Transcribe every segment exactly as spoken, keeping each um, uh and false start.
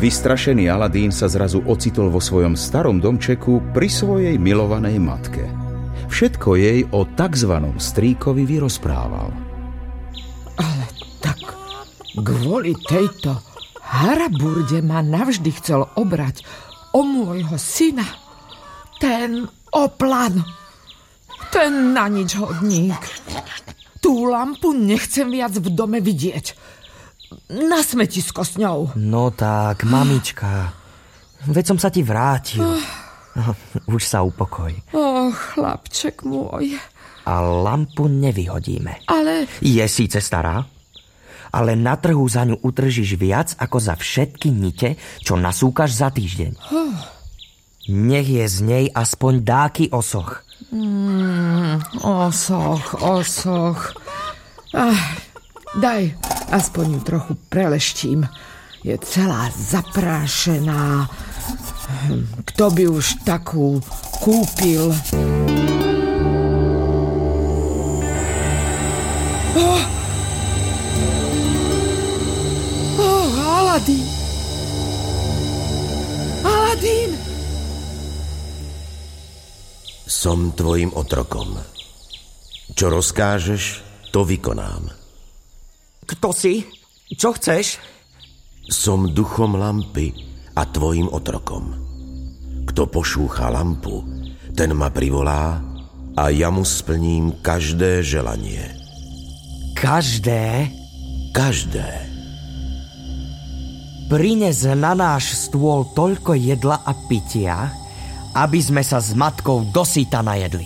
Vystrašený Aladín sa zrazu ocitol vo svojom starom domčeku pri svojej milovanej matke. Všetko jej o takzvanom strýkovi vyrozprával. Ale tak kvôli tejto haraburde ma navždy chcel obrať o môjho syna. Ten oplan, ten na nič hodník. Tú lampu nechcem viac v dome vidieť. Na smetisko s ňou. No tak, mamička, veď som sa ti vrátil. Oh. Už sa upokoj. Oh, chlapček môj. A lampu nevyhodíme. Ale... Je síce stará, ale na trhu za ňu utržíš viac ako za všetky nite, čo nasúkaš za týždeň. Oh. Nech je z nej aspoň dáky osoch. Mm, osoch, osoch. Ach, daj, aspoň ju trochu preleštím. Je celá zaprášená. Kto by už takú kúpil? Oh, oh Aladín! Aladín! Som tvojim otrokom. Čo rozkážeš, to vykonám. Kto si? Čo chceš? Som duchom lampy a tvojim otrokom. Kto pošúcha lampu, ten ma privolá a ja mu splním každé želanie. Každé? Každé. Prines na náš stôl toľko jedla a pitia, aby sme sa s matkou dosyta najedli.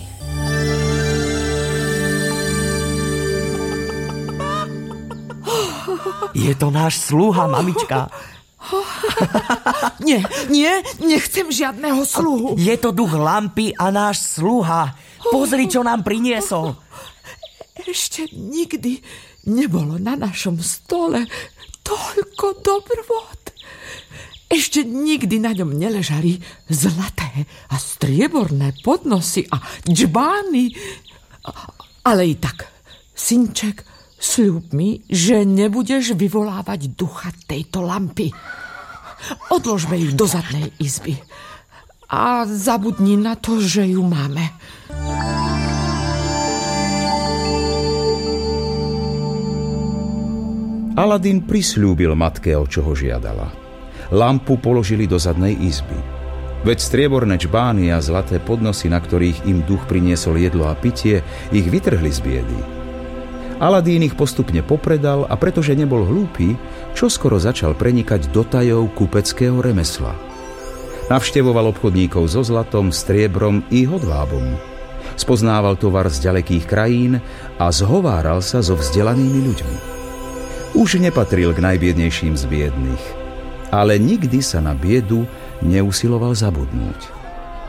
Je to náš sluha, mamička. Nie, nie, nechcem žiadneho sluhu. Je to duch lampy a náš sluha. Pozri, čo nám priniesol. Ešte nikdy nebolo na našom stole toľko dobrôd. Ešte nikdy na ňom neležali zlaté a strieborné podnosy a džbány. Ale i tak, synček, sľub mi, že nebudeš vyvolávať ducha tejto lampy. Odložme ju do zadnej izby a zabudni na to, že ju máme. Aladín prisľúbil matke, o čo ho žiadala. Lampu položili do zadnej izby. Veď strieborné čbány a zlaté podnosy, na ktorých im duch priniesol jedlo a pitie, ich vytrhli z biedy. Aladín ich postupne popredal a pretože nebol hlúpy, čoskoro začal prenikať do tajov kupeckého remesla. Navštevoval obchodníkov so zlatom, striebrom i hodvábom. Spoznával tovar z ďalekých krajín a zhováral sa so vzdelanými ľuďmi. Už nepatril k najbiednejším z biedných, ale nikdy sa na biedu neusiloval zabudnúť.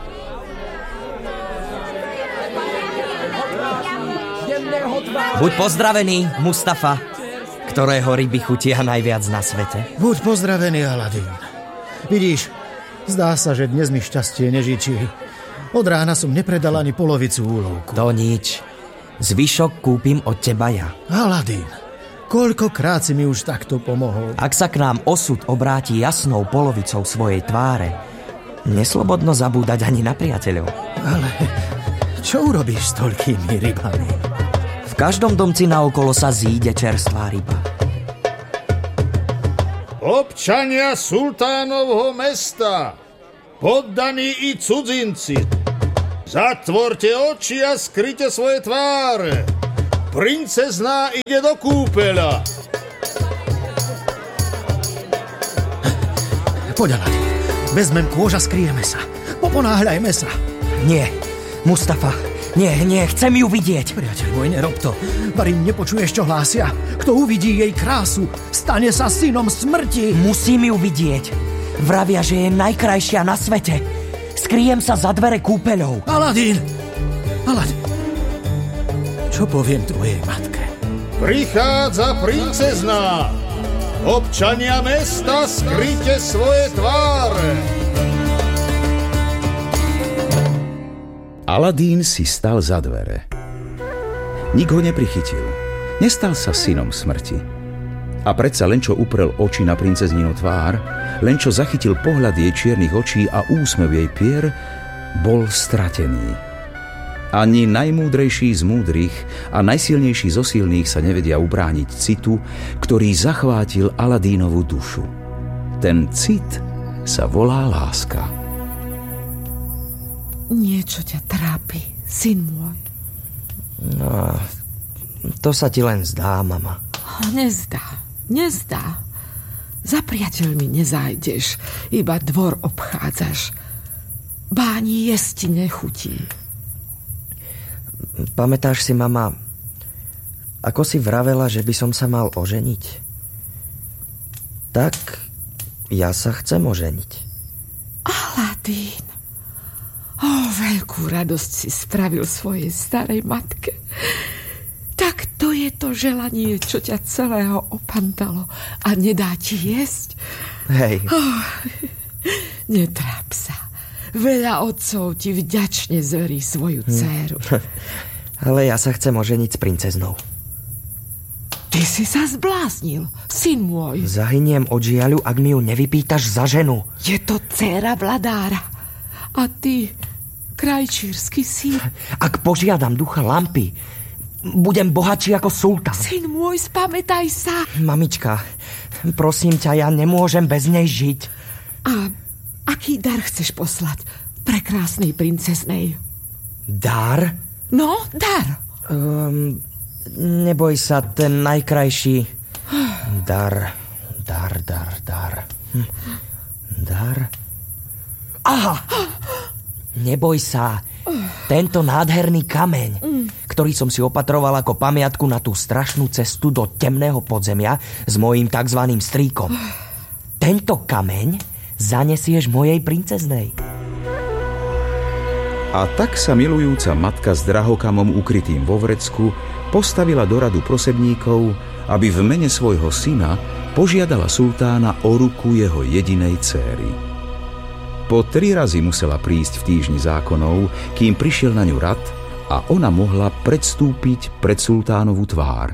Buď pozdravený, Mustafa, ktorého ryby chutia najviac na svete. Buď pozdravený, Aladín. Vidíš, zdá sa, že dnes mi šťastie nežičí. Od rána som nepredal ani polovicu úlovku. To nič. Zvyšok kúpim od teba ja. Aladín, koľkokrát si mi už takto pomohol. Ak sa k nám osud obráti jasnou polovicou svojej tváre, neslobodno zabúdať ani na priateľov. Ale čo urobíš s toľkými rybami? V každom domci naokolo sa zíde čerstvá ryba. Občania sultánovho mesta, poddaní i cudzinci, zatvorte oči a skryte svoje tváre. Princezná ide do kúpeľa. Poď, Aladín, vezmem kôž a skryjeme sa. Poponáhľajme sa. Nie, Mustafa, nie, nie, chcem ju vidieť. Priateľ môj, nerob to. Varím, nepočuješ, čo hlásia? Kto uvidí jej krásu, stane sa synom smrti. Musím ju vidieť. Vravia, že je najkrajšia na svete. Skryjem sa za dvere kúpeľov. Aladín! Aladín! Čo poviem tvojej matke? Prichádza princezná. Občania mesta, skryte svoje tváre. Aladín si stal za dvere. Nik ho neprichytil. Nestal sa synom smrti. A predsa len čo uprel oči na princezninu tvár, len čo zachytil pohľad jej čiernych očí a úsmev jej pier, bol stratený. Ani najmúdrejší z múdrych a najsilnejší zo silných sa nevedia ubrániť citu, ktorý zachvátil Aladínovu dušu. Ten cit sa volá láska. Niečo ťa trápi, syn môj. No, to sa ti len zdá, mama. Nezdá, nezdá. Za priateľmi nezájdeš, iba dvor obchádzaš. Báni jesť ti nechutí. Pamätáš si, mama, ako si vravela, že by som sa mal oženiť? Tak ja sa chcem oženiť. Aladín, ó, veľkú radosť si spravil svojej starej matke. Tak to je to želanie, čo ťa celého opantalo a nedá ti jesť. Hej. Oh, netráp sa. Veľa otcov ti vďačne zverí svoju dcéru. Ale ja sa chcem oženiť s princeznou. Ty si sa zbláznil, syn môj. Zahyniem od žiaľu, ak mi ju nevypýtaš za ženu. Je to dcéra vladára. A ty, krajčírsky syn. Ak požiadam ducha lampy, budem bohatší ako sultán. Syn môj, spamätaj sa. Mamička, prosím ťa, ja nemôžem bez nej žiť. A aký dar chceš poslať prekrásnej princeznej? Dar? No, dar. Um, neboj sa, ten najkrajší. Dar, dar, dar, dar. Hm. Dar. Aha! Neboj sa. Tento nádherný kameň, ktorý som si opatroval ako pamiatku na tú strašnú cestu do temného podzemia s mojím takzvaným strýkom. Tento kameň zanesieš mojej princeznej. A tak sa milujúca matka s drahokamom ukrytým vo vrecku postavila do radu prosebníkov, aby v mene svojho syna požiadala sultána o ruku jeho jedinej céry. Po tri razy musela prísť v týždni zákonov, kým prišiel na ňu rad a ona mohla predstúpiť pred sultánovu tvár.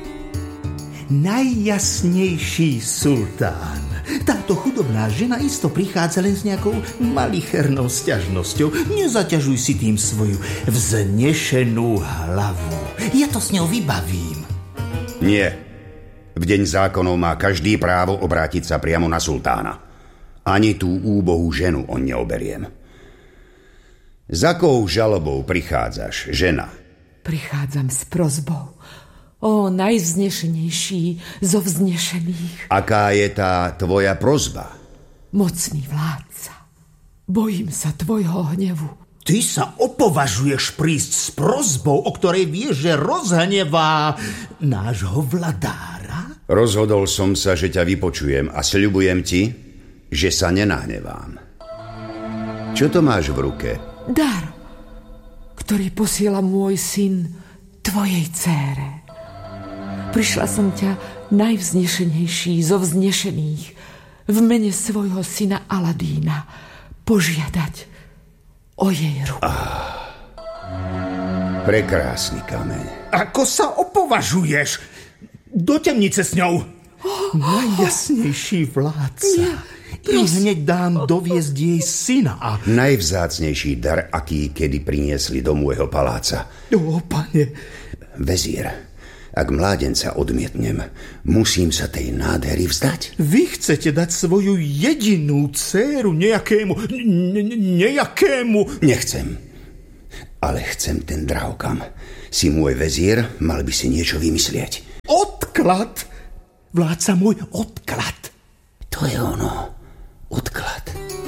Najjasnejší sultán. Táto chudobná žena isto prichádza len s nejakou malichernou sťažnosťou. Nezaťažuj si tým svoju vznešenú hlavu. Ja to s ňou vybavím. Nie. V deň zákonov má každý právo obrátiť sa priamo na sultána. Ani tú úbohú ženu on neoberiem. Za akou žalobou prichádzaš, žena? Prichádzam s prosbou. Ó, najvznešenejší zo vznešených. Aká je tá tvoja prosba? Mocný vládca, bojím sa tvojho hnevu. Ty sa opovažuješ prísť s prosbou, o ktorej vieš, že rozhnevá nášho vladára? Rozhodol som sa, že ťa vypočujem a sľubujem ti, že sa nenahnevám. Čo to máš v ruke? Dar, ktorý posiela môj syn tvojej dcére. Prišla som ťa najvznešenejší zo vznešených v mene svojho syna Aladína požiadať o jej ruku. Ah, prekrásny kameň. Ako sa opovažuješ? Do temnice s ňou. Oh, Najjasnejší vládca. Nie, I hneď dám doviesť jej syna a... Najvzácnejší dar, aký kedy priniesli do môjho paláca. O, pane. Vezír, ak mládenca odmietnem, musím sa tej nádhery vzdať. Vy chcete dať svoju jedinú dcéru nejakému... Ne- nejakému... Nechcem, ale chcem ten drahokam. Si môj vezír, mal by si niečo vymyslieť. Odklad? Vládca môj, odklad. To je ono. Odklad.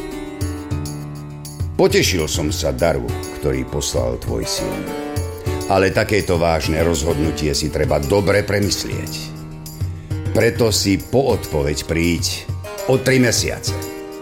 Potešil som sa daru, ktorý poslal tvoj syn. Ale takéto vážne rozhodnutie si treba dobre premyslieť. Preto si po odpoveď príď o tri mesiace.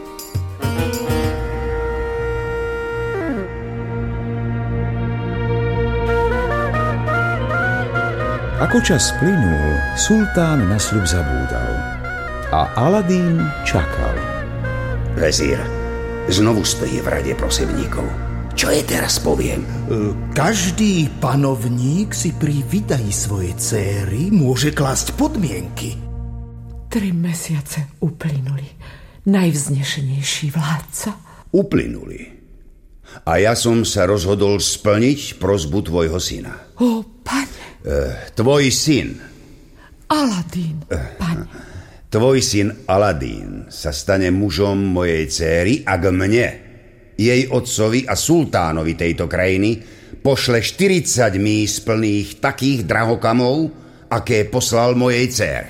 Ako čas plynul, sultán na sľub zabúdal a Aladín čakal. Vezír, znovu stojí v rade prosebníkov. Čo je teraz poviem? Každý panovník si pri vydaní svojej céry môže klásť podmienky. Tri mesiace uplynuli. Najvznešenejší vládca. Uplynuli. A ja som sa rozhodol splniť prosbu tvojho syna. Ó, pane. E, tvoj syn. Aladín, pane. Tvoj syn Aladín sa stane mužom mojej céry, ak mne, jej otcovi a sultánovi tejto krajiny pošle štyridsať mís plných takých drahokamov, aké poslal mojej cére.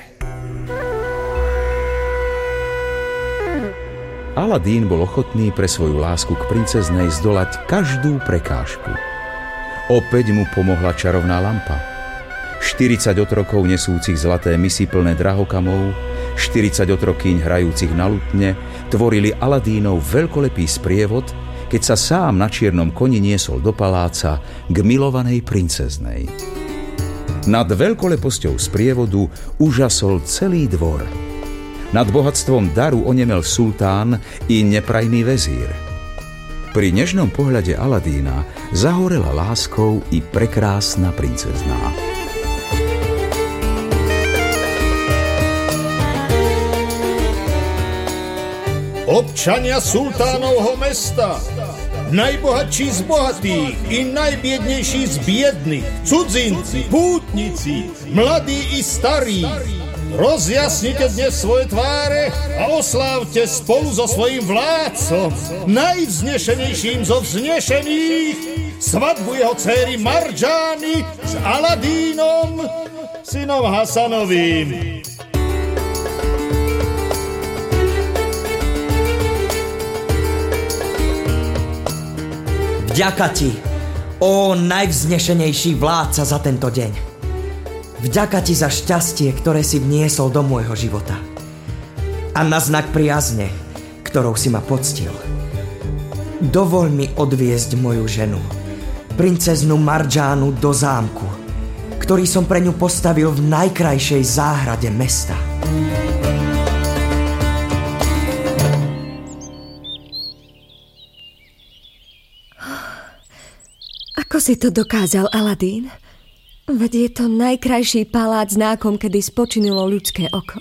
Aladín bol ochotný pre svoju lásku k princeznej zdolať každú prekážku. Opäť mu pomohla čarovná lampa. štyridsať otrokov nesúcich zlaté misy plné drahokamov, štyridsať otrokýň hrajúcich na lutne tvorili Aladínov veľkolepý sprievod, keď sa sám na čiernom koni niesol do paláca k milovanej princeznej. Nad veľkoleposťou sprievodu úžasol celý dvor. Nad bohatstvom daru onemel sultán i neprajný vezír. Pri nežnom pohľade Aladína zahorela láskou i prekrásna princezná. Občania sultánovho mesta, najbohatší z bohatých i najbiednejší z biedných, cudzinci, pútnici, mladí i starí, rozjasnite dnes svoje tváre a oslávte spolu so svojím vládcom, najvznešenejším zo vznešených, svadbu jeho céry Marjány s Aladínom, synom Hasanovým. Vďaka ti, ó najvznešenejší vládca, za tento deň. Vďaka ti za šťastie, ktoré si vniesol do môjho života. A na znak priazne, ktorou si ma poctil. Dovoľ mi odviesť moju ženu, princeznu Marjánu, do zámku, ktorý som pre ňu postavil v najkrajšej záhrade mesta. Ako si to dokázal, Aladín? Veď je to najkrajší palác, na akom kedy spočinulo ľudské oko.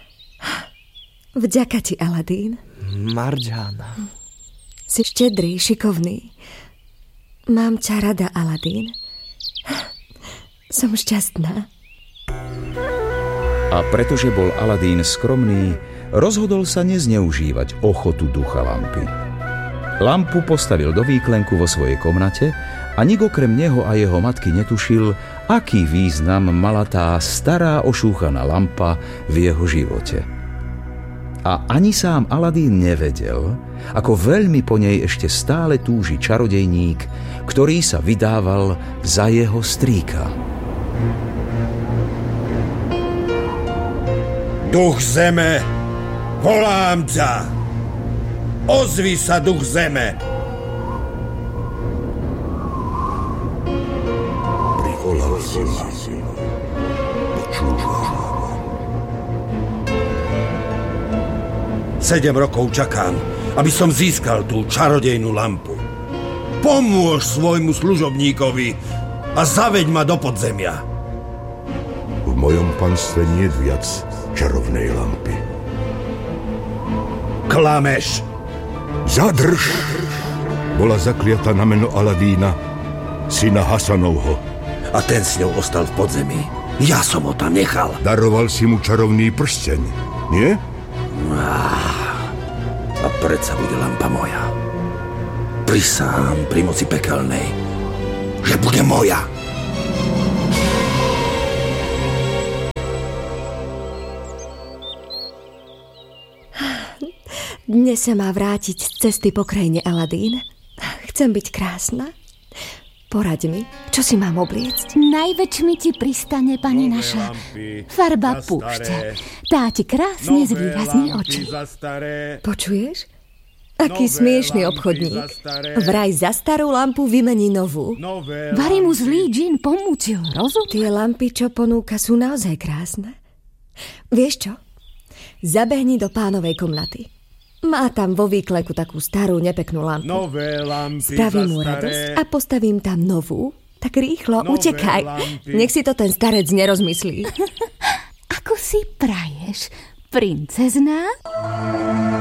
Vďaka ti, Aladín. Marjána. Si štedrý, šikovný. Mám ťa rada, Aladín. Som šťastná. A pretože bol Aladín skromný, rozhodol sa nezneužívať ochotu ducha lampy. Lampu postavil do výklenku vo svojej komnate a nik okrem neho a jeho matky netušil, aký význam mala tá stará ošúchaná lampa v jeho živote. A ani sám Aladín nevedel, ako veľmi po nej ešte stále túži čarodejník, ktorý sa vydával za jeho strýka. Duch zeme, volám ťa! Ozvi sa, duch zeme! Privolal som ma. Počúvam. Sedem rokov čakám, aby som získal tú čarodejnú lampu. Pomôž svojmu služobníkovi a zaveď ma do podzemia. V mojom panstve nie je viac čarovnej lampy. Klameš! Zadrž! Bola zakliata na meno Aladína, syna Hasanovho. A ten s ňou ostal v podzemí. Ja som ho tam nechal. Daroval si mu čarovný prsteň, nie? A predsa bude lampa moja. Prisahám pri moci pekelnej, že bude moja. Dnes sa má vrátiť z cesty po krajine, Aladín. Chcem byť krásna. Poraď mi, čo si mám obliecť? Najväčšmi ti pristane, pani naša, farba púšte. Tá ti krásne zvýrazní oči. Počuješ? Aký smiešný obchodník. Vraj za starú lampu vymení novú. Vari mu zlý džin pomútil rozum? Tie lampy, čo ponúka, sú naozaj krásne. Vieš čo? Zabehni do pánovej komnaty. Má tam vo výklenku takú starú nepeknú lampu. Nové lampy. Spravím mu radosť a postavím tam novú. Tak rýchlo, Nové utekaj. Lampy. Nech si to ten starec nerozmyslí. Ako si praješ, princezná